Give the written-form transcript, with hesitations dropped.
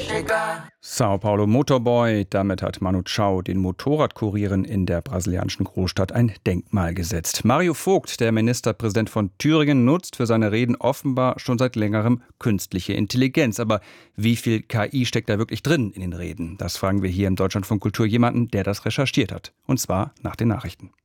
Sao Paulo Motorboy, damit hat Manu Chao den Motorradkurieren in der brasilianischen Großstadt ein Denkmal gesetzt. Mario Vogt, der Ministerpräsident von Thüringen, nutzt für seine Reden offenbar schon seit längerem künstliche Intelligenz. Aber wie viel KI steckt da wirklich drin in den Reden? Das fragen wir hier im Deutschlandfunk Kultur jemanden, der das recherchiert hat. Und zwar nach den Nachrichten.